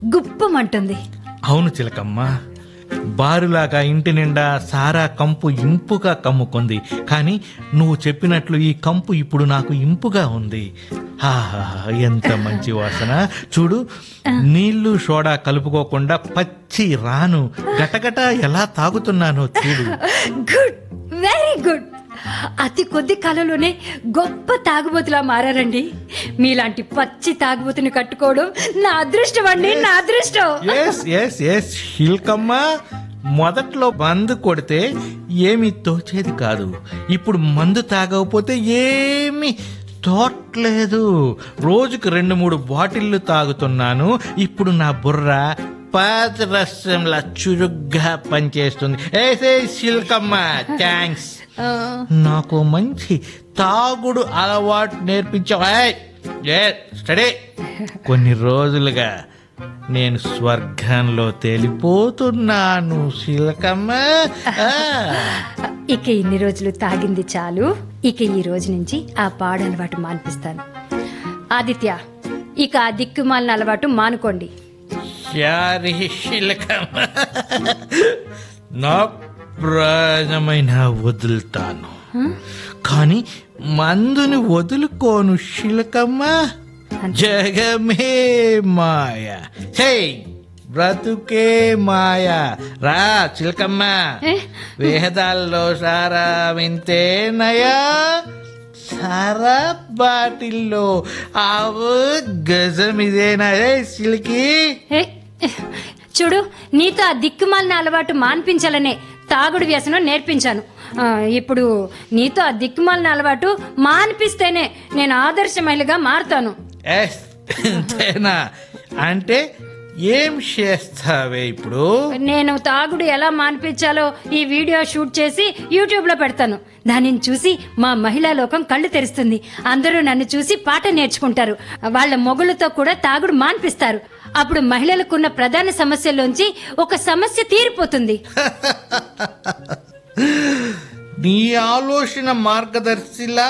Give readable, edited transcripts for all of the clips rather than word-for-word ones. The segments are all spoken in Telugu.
గుప్పమంటుంది. అవును చిలకమ్మ, బారులాగా ఇంటి నిండా సారా కంపు ఇంపుగా కమ్ముకుంది. కానీ నువ్వు చెప్పినట్లు ఈ కంపు ఇప్పుడు నాకు ఇంపుగా ఉంది. ఆహా, ఎంత మంచి వాసన! చూడు, నీళ్లు సోడా కలుపుకోకుండా పచ్చి రాను గటగట ఎలా తాగుతున్నానో చూడు. Good, very good. అతి కొద్ది కాలంలోనే గొప్ప తాగుబోతులా మారారండి. మీలాంటి పచ్చి తాగుబోతుని కట్టుకోవడం నా అదృష్టం అండి, నా అదృష్టం. శిల్కమ్మ, మొదట్లో మందు కొడితే ఏమీ తోచేది కాదు. ఇప్పుడు మందు తాగకపోతే ఏమీ తోట్లేదు. రోజుకు 2-3 బాటిళ్లు తాగుతున్నాను. ఇప్పుడు నా బుర్ర పాదరసంలా చురుగ్గా పనిచేస్తుంది. శిల్కమ్మ, థ్యాంక్స్. నాకు మంచి తాగుడు అలవాటు నేర్పించావా. స్టడీ. కొన్ని రోజులుగా నేను స్వర్గంలో తేలిపోతున్నాను శిల్కమ్మ. ఇక ఇన్ని రోజులు తాగింది చాలు. ఇక ఈ రోజు నుంచి ఆ పాడు అలవాటు మాన్పిస్తాను. ఆదిత్య, ఇక ఆ దిక్కుమాలిన అలవాటు మానుకోండి. శిల్కమ్మ, నా ప్రాణమైన వదులుతాను, కానీ మందుని వదులుకోను శిల్కమ్మ. జగమే మాయ, బ్రతుకే మాయ. రా చిలకమ్మ, వేదాల్లో సారా వింతేనయా, సారా బాటిల్లో ఆవు గజమిదేనా సిల్కి. చూడు, నీతో ఆ దిక్కుమాలిన అలవాటు మాన్పించాలనే తాగుడు వ్యసనం నేర్పించాను. ఇప్పుడు నీతో ఆ దిక్కుమాలిన అలవాటు మాన్పిస్తేనే నేను ఆదర్శమైలుగా మారుతాను. అంటే ఏం చేస్తావే ఇప్పుడు? నేను తాగుడు ఎలా మాన్పించాలో ఈ వీడియో షూట్ చేసి యూట్యూబ్ లో పెడతాను. దానిని చూసి మా మహిళా లోకం కళ్ళు తెరుస్తుంది. అందరూ నన్ను చూసి పాట నేర్చుకుంటారు. వాళ్ళ మొగుళ్ళతో కూడా తాగుడు మాన్పిస్తారు. అప్పుడు మహిళలకున్న ప్రధాన సమస్యల్లోంచి ఒక సమస్య తీరిపోతుంది. నీ ఆలోచన మార్గదర్శిలా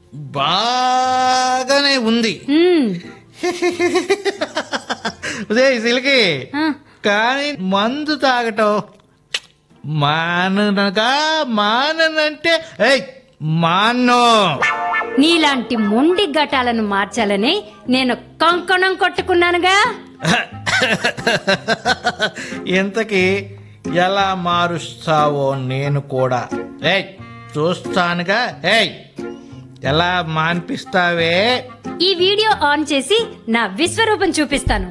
బాగానే ఉంది. సిల్కి, కానీ మందు తాగటం మానంటే మానో. నీలాంటి మొండి ఘటాలను మార్చాలని నేను కంకణం కొట్టుకున్నానుగా. ఇంతకీ ఎలా మారుస్తావో నేను కూడా చూస్తానుగా. ఎలా మాన్పిస్తావే? ఈ వీడియో ఆన్ చేసి నా విశ్వరూపం చూపిస్తాను.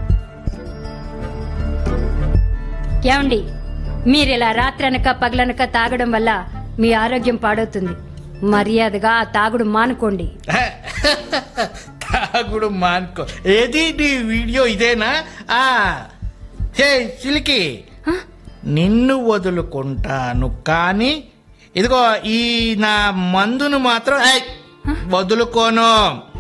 ఏమండి, మీరిలా రాత్రనక పగలనక తాగడం వల్ల మీ ఆరోగ్యం పాడవుతుంది. మర్యాదగా ఆ తాగుడు మానుకోండి. తాగుడు మానుకో? ఏది నీ వీడియో ఇదేనా? చిలికి, నిన్ను వదులుకుంటాను, కానీ ఇదిగో ఈ నా మందును మాత్రం వదులుకోను.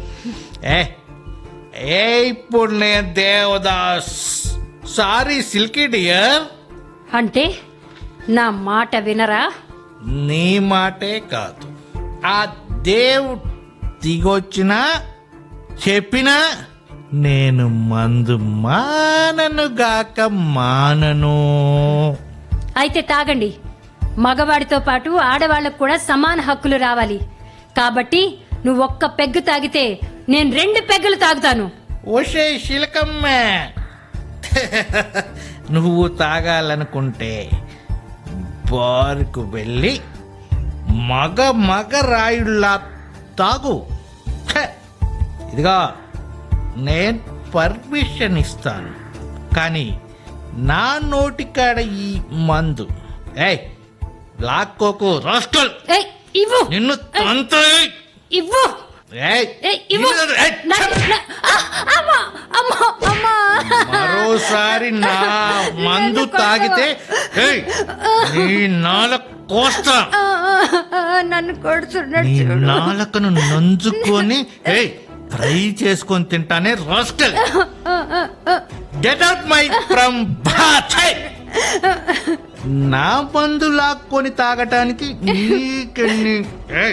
ఇప్పుడు నేను దేవదాస్. Sorry silky dear. అంటే నా మాట వినరా? నీ మాటే కాదు, ఆ దేవుడు దిగొచ్చినా చెప్పినా నేను మందు మాననుగాక మానను. అయితే తాగండి. మగవాడితో పాటు ఆడవాళ్లకు కూడా సమాన హక్కులు రావాలి. కాబట్టి నువ్వు ఒక్క పెగ్గు తాగితే నేను 2 పెగ్గులు తాగుతాను. ఓషే శిలకమ్మ, నువ్వు తాగాలనుకుంటే బారుకు వెళ్ళి మగ రాయుళ్ళ తాగు. ఇదిగా నేను పర్మిషన్ ఇస్తాను, కానీ నా నోటికాడ ఈ మందు లాక్కోకు రాస్కల్. నిన్ను ఇవ్వు. మరోసారి నా మందు తాగితే నీ నాలుక కోస్తా. నన్ను కొడుతున్నాడు. నాలుకను నంజుకొని ఫ్రై చేసుకొని తింటానే rascal. Get out my from bath. నా మందు లాక్కొని తాగటానికి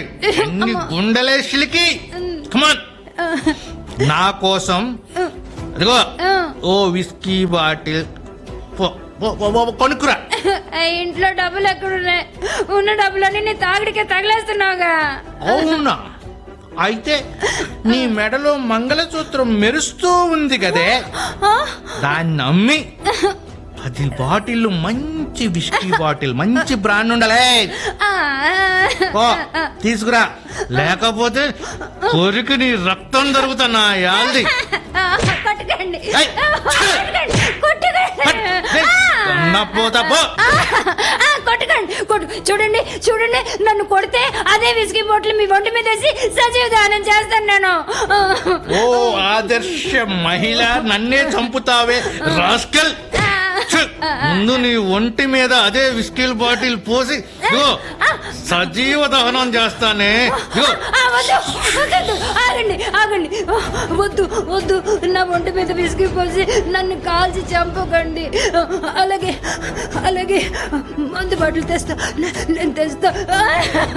నీకెన్ని గుండెలే సిలికి. కమాన్, నా కోసం అదిగో ఆ. ఓ విస్కీ బాటిల్ కొనుక్కురా. ఇంట్లో డబ్బులు ఎక్కడున్నాయి? ఉన్న డబ్బులన్నీ నీ తాగుడికే తగిలేస్తున్నావుగా. అవునా? అయితే నీ మెడలో మంగళసూత్రం మెరుస్తూ ఉంది కదే, ఆ? దాన్ని అమ్మి 10 బాటిల్ మంచి విస్కీ బాటిల్, మంచి బ్రాండ్ ఉండాలే, ఆ. ఓ తీసుకురా. లేకపోతే కొరికి నీ రక్తం దొరుకుతున్నా యాల్ది. కొట్టకండి, ఏయ్, కొట్టకండి, పోతా పో. కొట్టకండి, చూడండి చూడండి, నన్ను కొడితే అదే విస్కీ బాటిల్ మీ ఒంటి మీద వేసి సజీవ దానం చేస్తాను నేను. ఓ ఆదర్శ మహిళ, నన్నే చంపుతావే రాస్కల్. ముందు నీ ఒంటి మీద అదే విస్కీ బాటిల్ పోసి ఇదిగో సజీవ దహనం చేస్తానే. ఇదిగో. ఆగండి ఆగండి, వద్దు వద్దు, నా ఒంటి మీద విసిగి పోసి నన్ను కాల్చి చంపకండి. అలాగే అలాగే, మందు బాటిల్ తెస్తా, నేను తెస్తా.